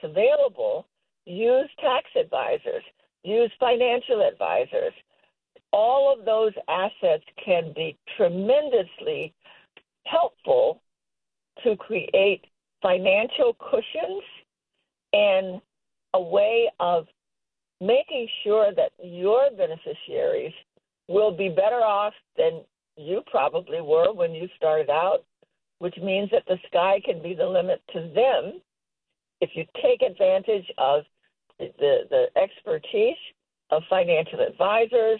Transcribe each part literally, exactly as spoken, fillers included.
that's available, use tax advisors, use financial advisors. All of those assets can be tremendously helpful to create financial cushions and a way of making sure that your beneficiaries will be better off than you probably were when you started out, which means that the sky can be the limit to them if you take advantage of the, the expertise of financial advisors,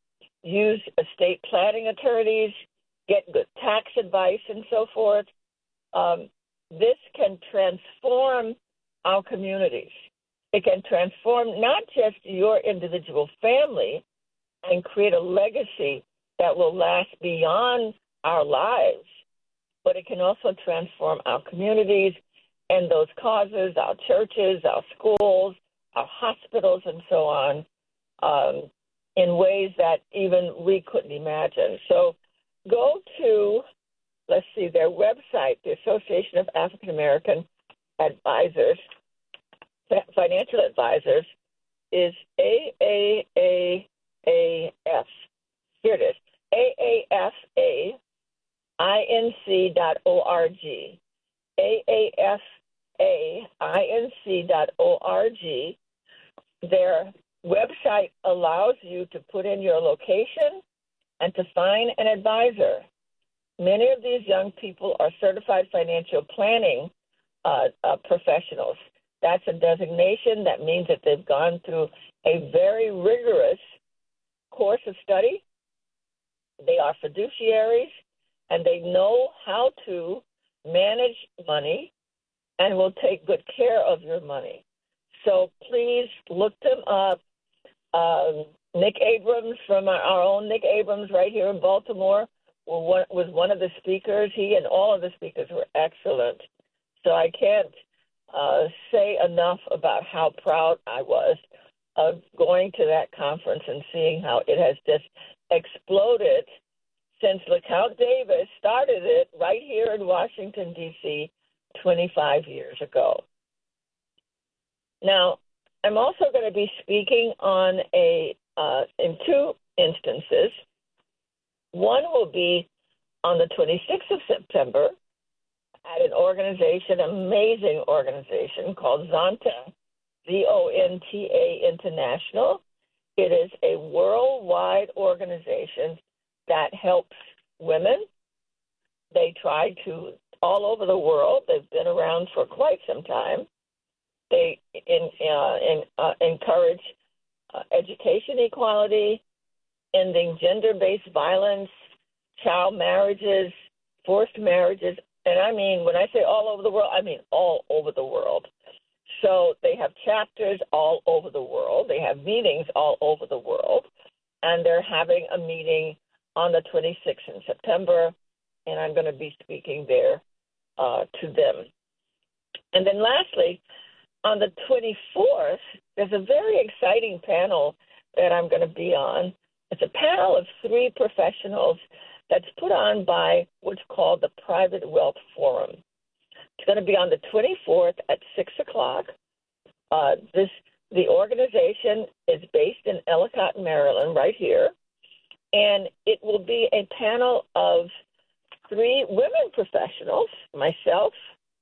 use estate planning attorneys, get good tax advice, and so forth. Um, this can transform our communities. It can transform not just your individual family and create a legacy that will last beyond our lives, but it can also transform our communities and those causes, our churches, our schools, our hospitals, and so on, um, in ways that even we couldn't imagine. So go to, let's see, their website, the Association of African American Advisors, Financial Advisors, is A A A A F. Here it is, A A F A I N C dot O R G. A A F A I N C dot O R G. Their website allows you to put in your location and to find an advisor. Many of these young people are certified financial planning uh, uh, professionals. That's a designation that means that they've gone through a very rigorous course of study. They are fiduciaries, and they know how to manage money and will take good care of your money. So please look them up. Um, Nick Abrams from our, our own Nick Abrams right here in Baltimore were one, was one of the speakers. He and all of the speakers were excellent. So I can't uh, say enough about how proud I was of going to that conference and seeing how it has just exploded since LeCount Davis started it right here in Washington, D C twenty-five years ago. Now, I'm also going to be speaking on a uh, in two instances. One will be on the twenty-sixth of September at an organization, amazing organization called Zonta, Z O N T A International. It is a worldwide organization that helps women. They try to, all over the world, they've been around for quite some time. They in, uh, in, uh, encourage uh, education equality, ending gender-based violence, child marriages, forced marriages. And I mean, when I say all over the world, I mean all over the world. So they have chapters all over the world. They have meetings all over the world. And they're having a meeting on the twenty-sixth in September, and I'm going to be speaking there uh, to them. And then lastly, on the twenty-fourth, there's a very exciting panel that I'm going to be on. It's a panel of three professionals that's put on by what's called the Private Wealth Forum. It's going to be on the twenty-fourth at six o'clock. Uh, this the organization is based in Ellicott, Maryland, right here, and it will be a panel of three women professionals, myself,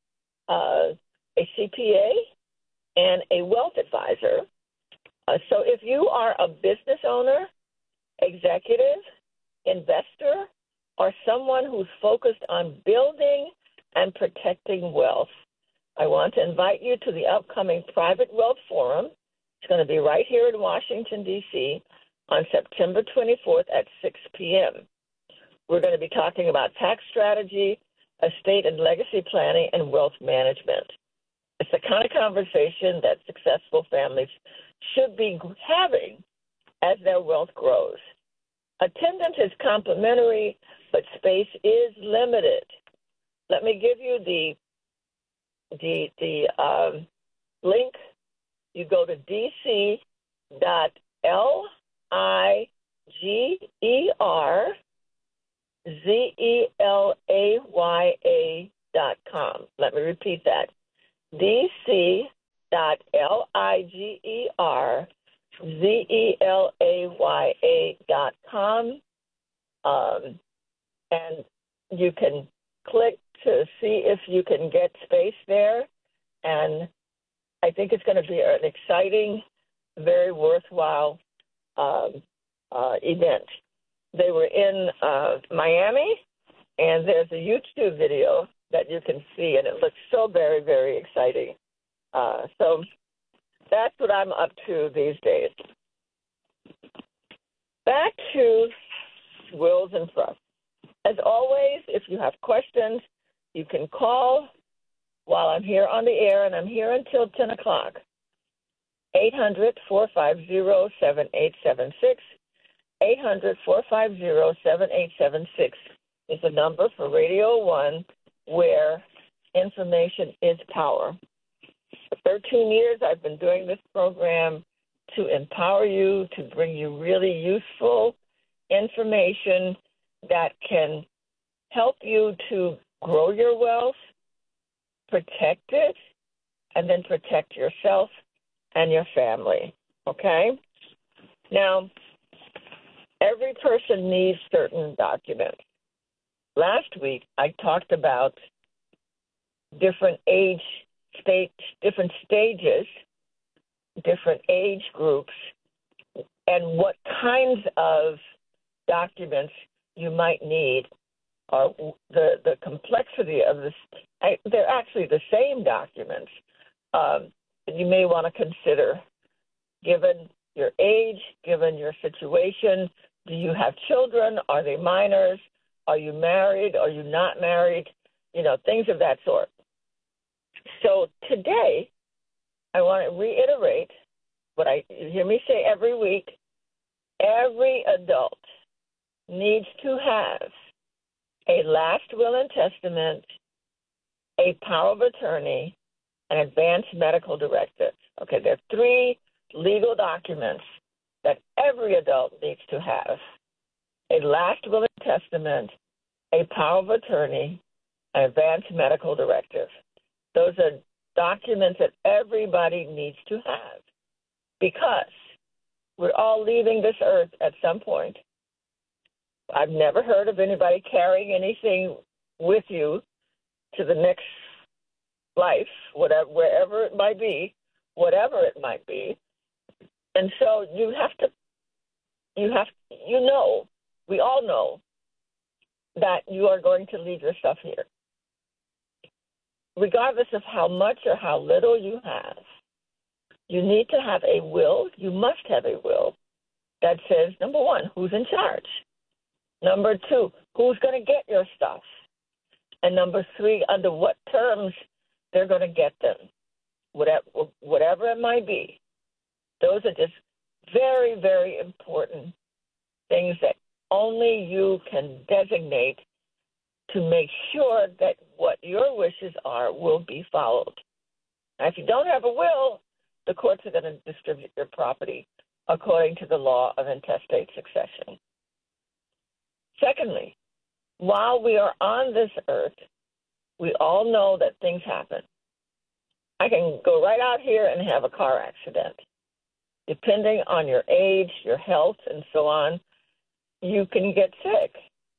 uh, a C P A, and a wealth advisor. Uh, so if you are a business owner, executive, investor, or someone who's focused on building and protecting wealth, I want to invite you to the upcoming Private Wealth Forum. It's going to be right here in Washington, D C on September twenty-fourth at six p.m. We're going to be talking about tax strategy, estate and legacy planning, and wealth management. It's the kind of conversation that successful families should be having as their wealth grows. Attendance is complimentary, but space is limited. Let me give you the the the um, link. You go to d c dot l i g e r z e l a y a dot com. Let me repeat that. d c dot L I G E R Z E L A Y A dot com. Um, and you can click to see if you can get space there. And I think it's going to be an exciting, very worthwhile um, uh, event. They were in uh, Miami, and there's a YouTube video that you can see, and it looks so very, very exciting. Uh, so that's what I'm up to these days. Back to wills and trusts. As always, if you have questions, you can call while I'm here on the air, and I'm here until ten o'clock. eight hundred, four five zero, seven eight seven six. eight hundred, four five zero, seven eight seven six is the number for Radio One, where information is power. For thirteen years, I've been doing this program to empower you, to bring you really useful information that can help you to grow your wealth, protect it, and then protect yourself and your family, okay? Now, every person needs certain documents. Last week, I talked about different age state, different stages, different age groups, and what kinds of documents you might need, or the, the complexity of this. I, they're actually the same documents um, that you may want to consider, given your age, given your situation. Do you have children? Are they minors? Are you married? Are you not married? You know, things of that sort. So today, I want to reiterate what I you hear me say every week. Every adult needs to have a last will and testament, a power of attorney, and advance medical directive. Okay, there are three legal documents that every adult needs to have: a last will and testament, a power of attorney, and advance medical directive. Those are documents that everybody needs to have, because we're all leaving this earth at some point. I've never heard of anybody carrying anything with you to the next life, whatever, wherever it might be, whatever it might be. And so you have to, you have, you know, we all know that you are going to leave your stuff here. Regardless of how much or how little you have, you need to have a will. You must have a will that says, number one, who's in charge? Number two, who's going to get your stuff? And number three, under what terms they're going to get them, whatever, whatever it might be. Those are just very, very important things that only you can designate to make sure that what your wishes are will be followed. Now, if you don't have a will, the courts are going to distribute your property according to the law of intestate succession. Secondly, while we are on this earth, we all know that things happen. I can go right out here and have a car accident. Depending on your age, your health, and so on, you can get sick.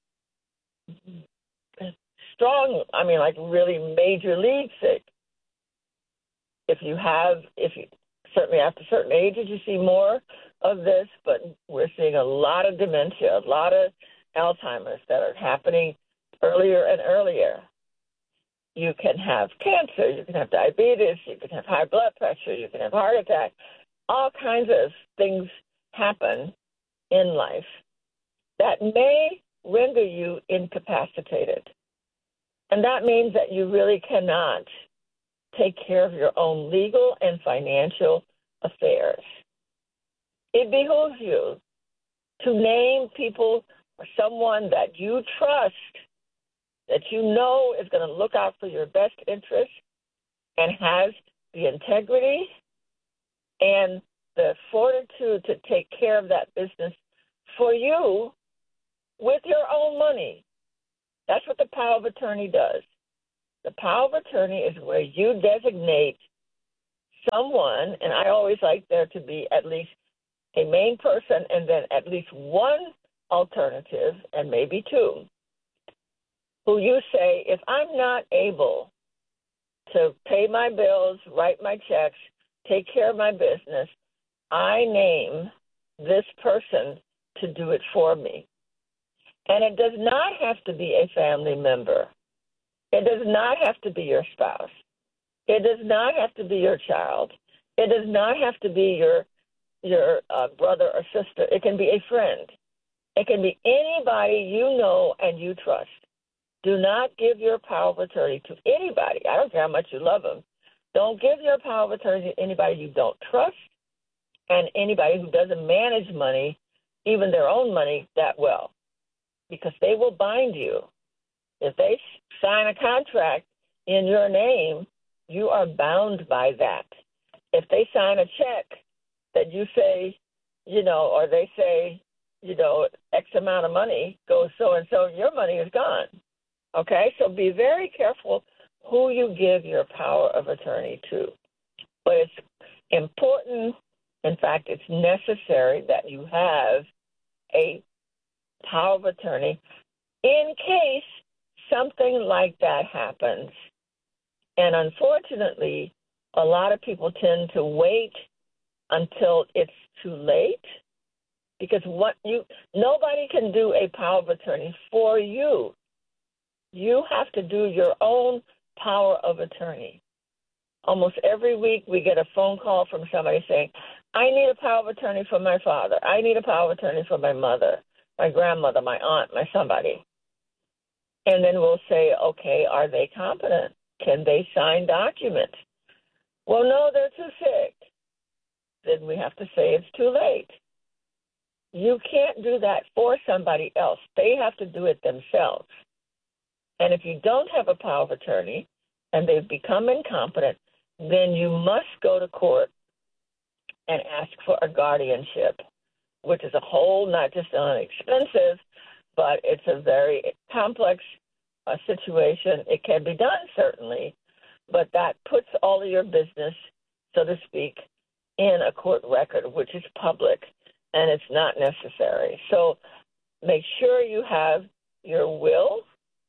Strong, I mean, like really major league sick. If you have, if you, certainly after certain ages, you see more of this, but we're seeing a lot of dementia, a lot of Alzheimer's that are happening earlier and earlier. You can have cancer, you can have diabetes, you can have high blood pressure, you can have heart attack. All kinds of things happen in life that may render you incapacitated. And that means that you really cannot take care of your own legal and financial affairs. It behooves you to name people or someone that you trust, that you know is going to look out for your best interests and has the integrity and the fortitude to take care of that business for you with your own money. That's what the power of attorney does. The power of attorney is where you designate someone, and I always like there to be at least a main person and then at least one alternative, and maybe two, who you say, if I'm not able to pay my bills, write my checks, take care of my business, I name this person to do it for me. And it does not have to be a family member. It does not have to be your spouse. It does not have to be your child. It does not have to be your your uh, brother or sister. It can be a friend. It can be anybody you know and you trust. Do not give your power of attorney to anybody. I don't care how much you love them. Don't give your power of attorney to anybody you don't trust and anybody who doesn't manage money, even their own money, that well, because they will bind you. If they sign a contract in your name, you are bound by that. If they sign a check that you say, you know, or they say, you know, X amount of money goes so-and-so, your money is gone. Okay? So be very careful who you give your power of attorney to. But it's important, in fact, it's necessary that you have a power of attorney in case something like that happens. And unfortunately, a lot of people tend to wait until it's too late, because what you nobody can do a power of attorney for you. You have to do your own power of attorney. Almost every week we get a phone call from somebody saying, I need a power of attorney for my father. I need a power of attorney for my mother, my grandmother, my aunt, my somebody. And then we'll say, okay, are they competent? Can they sign documents? Well, no, they're too sick. Then we have to say it's too late. You can't do that for somebody else. They have to do it themselves. And if you don't have a power of attorney and they've become incompetent, then you must go to court and ask for a guardianship, which is a whole, not just inexpensive, but it's a very complex uh, situation. It can be done, certainly, but that puts all of your business, so to speak, in a court record, which is public, and it's not necessary. So make sure you have your will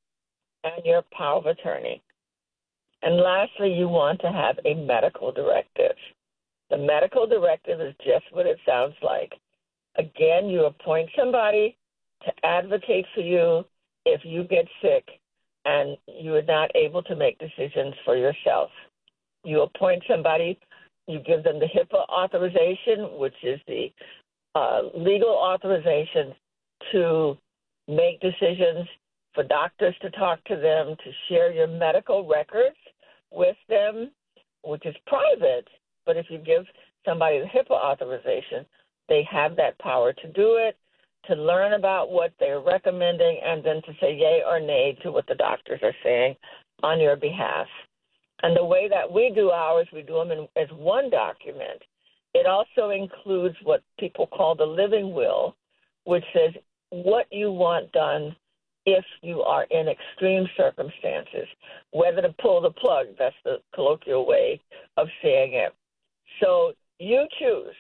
and your power of attorney. And lastly, you want to have a medical directive. The medical directive is just what it sounds like. Again, you appoint somebody to advocate for you if you get sick and you are not able to make decisions for yourself. You appoint somebody, you give them the HIPAA authorization, which is the uh, legal authorization to make decisions, for doctors to talk to them, to share your medical records with them, which is private. But if you give somebody the HIPAA authorization, they have that power to do it, to learn about what they're recommending, and then to say yay or nay to what the doctors are saying on your behalf. And the way that we do ours, we do them in, as one document. It also includes what people call the living will, which says what you want done if you are in extreme circumstances, whether to pull the plug, that's the colloquial way of saying it. So you choose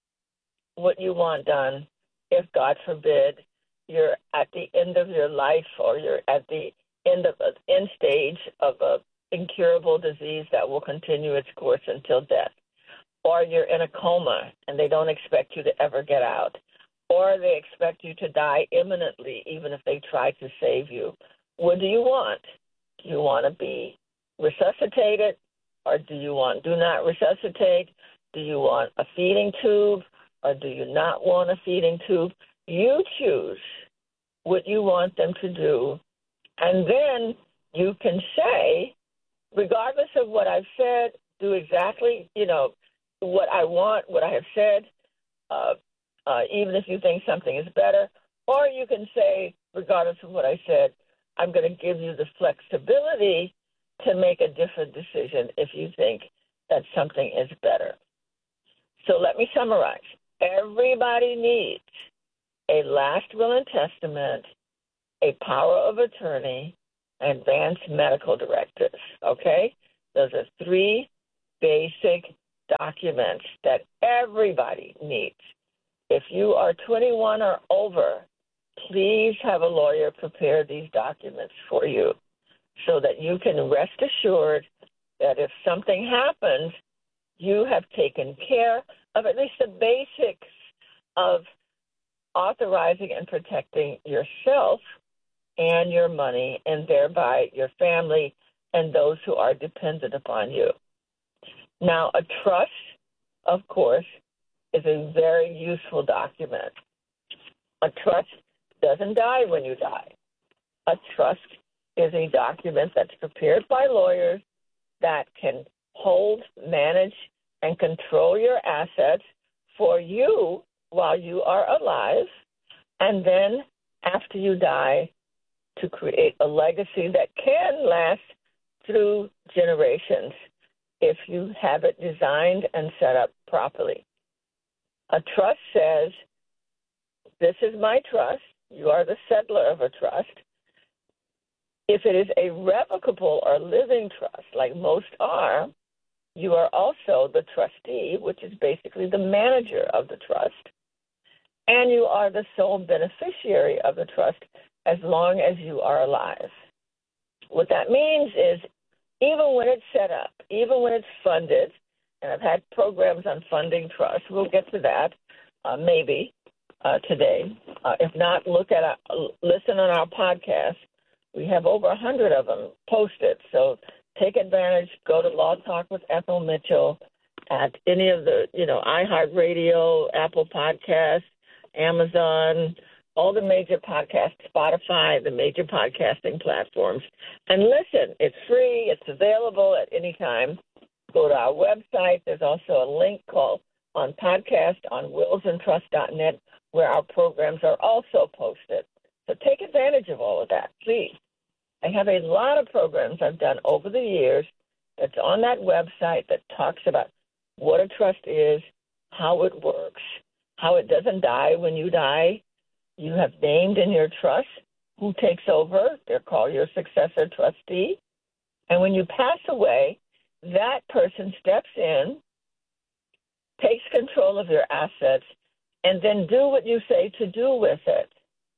what you want done if, God forbid, you're at the end of your life or you're at the end of an end stage of an incurable disease that will continue its course until death, or you're in a coma and they don't expect you to ever get out, or they expect you to die imminently even if they try to save you. What do you want? Do you want to be resuscitated, or do you want do not resuscitate? Do you want a feeding tube, or do you not want a feeding tube? You choose what you want them to do, and then you can say, regardless of what I've said, do exactly, you know, what I want, what I have said, uh, uh, even if you think something is better. Or you can say, regardless of what I said, I'm going to give you the flexibility to make a different decision if you think that something is better. So let me summarize. Everybody needs a last will and testament, a power of attorney, advanced medical directives, okay? Those are three basic documents that everybody needs. If you are twenty-one or over, please have a lawyer prepare these documents for you so that you can rest assured that if something happens, you have taken care of at least the basics of authorizing and protecting yourself and your money, and thereby your family and those who are dependent upon you. Now, a trust, of course, is a very useful document. A trust doesn't die when you die. A trust is a document that's prepared by lawyers that can hold, manage, and control your assets for you while you are alive, and then after you die, to create a legacy that can last through generations if you have it designed and set up properly. A trust says, this is my trust. You are the settler of a trust. If it is a revocable or living trust, like most are, you are also the trustee, which is basically the manager of the trust, and you are the sole beneficiary of the trust as long as you are alive. What that means is even when it's set up, even when it's funded, and I've had programs on funding trusts, we'll get to that uh, maybe uh, today. Uh, if not, look at our, listen on our podcast. We have over a hundred of them posted, so take advantage. Go to Law Talk with Ethel Mitchell at any of the, you know, iHeartRadio, Apple Podcasts, Amazon, all the major podcasts, Spotify, the major podcasting platforms. And listen, it's free. It's available at any time. Go to our website. There's also a link called on podcast on wills and trust dot net where our programs are also posted. So take advantage of all of that, please. I have a lot of programs I've done over the years that's on that website that talks about what a trust is, how it works, how it doesn't die when you die. You have named in your trust who takes over. They're called your successor trustee. And when you pass away, that person steps in, takes control of your assets, and then do what you say to do with it.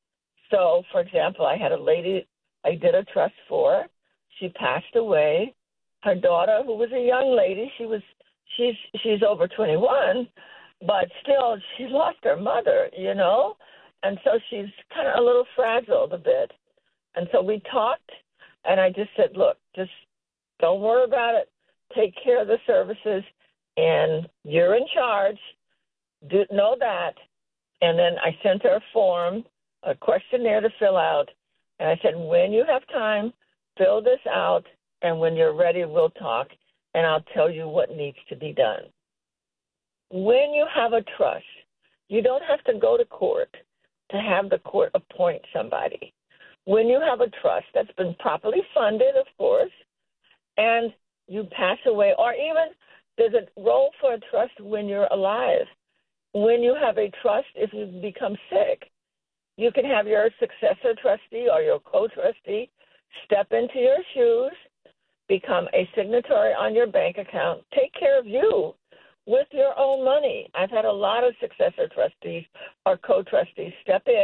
So, for example, I had a lady I did a trust for. She passed away. Her daughter, who was a young lady, she was she's she's over twenty-one, but still she lost her mother, you know, and so she's kind of a little frazzled a bit. And so we talked, and I just said, look, just don't worry about it. Take care of the services, and you're in charge. Do know that. And then I sent her a form, a questionnaire to fill out. And I said, when you have time, fill this out, and when you're ready, we'll talk, and I'll tell you what needs to be done. When you have a trust, you don't have to go to court to have the court appoint somebody. When you have a trust that's been properly funded, of course, and you pass away, or even there's a role for a trust when you're alive. When you have a trust, if you become sick, you can have your successor trustee or your co-trustee step into your shoes, become a signatory on your bank account, take care of you with your own money. I've had a lot of successor trustees or co-trustees step in,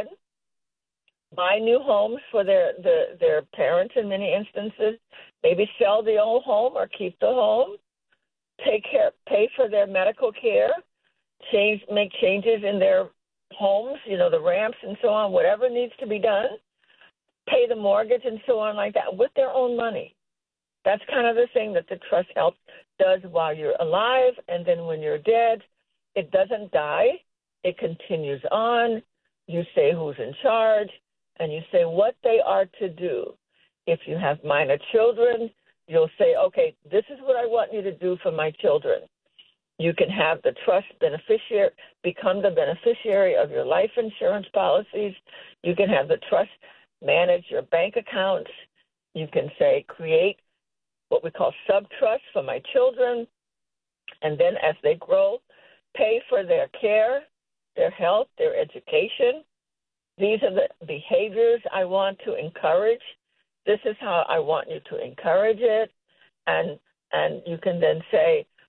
buy new homes for their, their, their parents in many instances, maybe sell the old home or keep the home, take care, pay for their medical care, change, make changes in their homes, you know, the ramps and so on, whatever needs to be done, pay the mortgage and so on like that with their own money. That's kind of the thing that the trust help does while you're alive, and then when you're dead, it doesn't die. It continues on. You say who's in charge, and you say what they are to do. If you have minor children, you'll say, okay, this is what I want you to do for my children. You can have the trust beneficiary, become the beneficiary of your life insurance policies. You can have the trust manage your bank accounts. You can say, create what we call sub-trusts for my children. And then as they grow, pay for their care, their health, their education. These are the behaviors I want to encourage. This is how I want you to encourage it. And, and you can then say,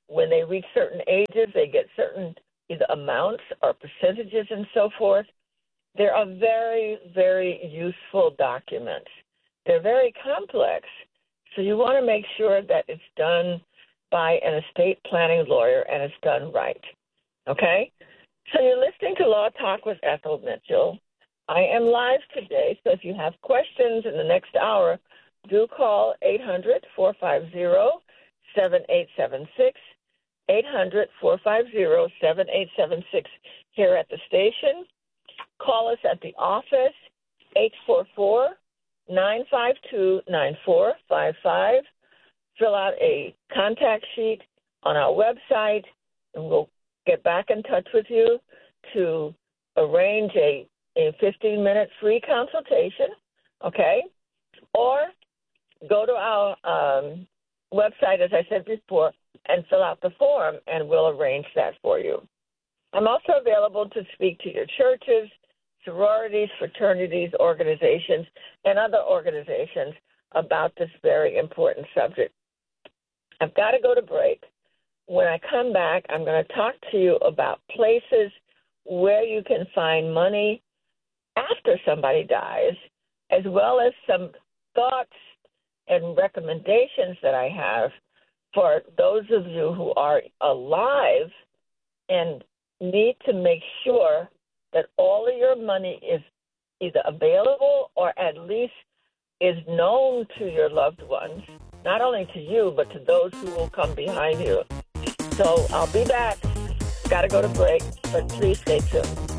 When they reach certain ages, they get certain either amounts or percentages and so forth. They are very, very useful documents. They're very complex, so you want to make sure that it's done by an estate planning lawyer and it's done right. Okay? So you're listening to Law Talk with Ethel Mitchell. I am live today, so if you have questions in the next hour, do call eight hundred, four five zero, seven eight seven six, eight hundred, four five zero, seven eight seven six here at the station. Call us at the office, eight four four, nine five two, nine four five five. Fill out a contact sheet on our website, and we'll get back in touch with you to arrange a, a fifteen-minute free consultation, okay? Or go to our um, website, as I said before, and fill out the form, and we'll arrange that for you. I'm also available to speak to your churches, sororities, fraternities, organizations, and other organizations about this very important subject. I've got to go to break. When I come back, I'm going to talk to you about places where you can find money after somebody dies, as well as some thoughts and recommendations that I have for those of you who are alive and need to make sure that all of your money is either available or at least is known to your loved ones, not only to you, but to those who will come behind you. So I'll be back. Got to go to break, but please stay tuned.